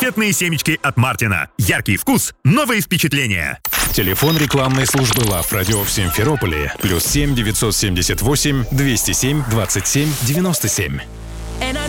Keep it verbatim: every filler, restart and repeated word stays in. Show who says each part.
Speaker 1: Кассетные семечки от Мартина. Яркий вкус, новые впечатления.
Speaker 2: Телефон рекламной службы Love Radio в Симферополе. Плюс семь девятьсот семьдесят восемь двести семь двадцать семь девяносто семь.